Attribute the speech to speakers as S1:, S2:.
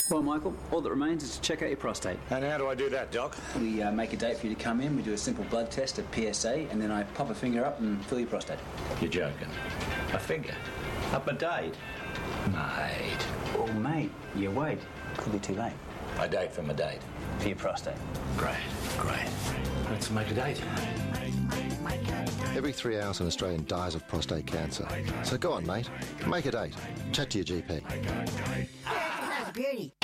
S1: Well, Michael, all that remains is to check out your prostate.
S2: And how do I do that, Doc?
S1: We make a date for you to come in, we do a simple blood test at PSA, and then I pop a finger up and fill your prostate.
S2: You're joking. A finger? Up a date? Mate.
S1: Oh, mate, you wait. Could be too late.
S2: A date from a date.
S1: For your prostate.
S2: Great. Let's make a date.
S3: Every 3 hours an Australian dies of prostate cancer. So go on, mate. Make a date. Chat to your GP.
S4: Beauty.